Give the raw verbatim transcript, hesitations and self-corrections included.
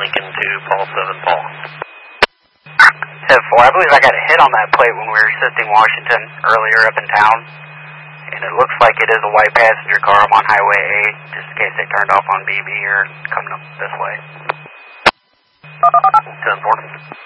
Lincoln to Paul seven Paul. seven four, I believe I got a hit on that plate when we were assisting Washington earlier up in town. And it looks like it is a white passenger car. I'm on Highway eight, just in case they turned off on B B or coming up this way. ten four.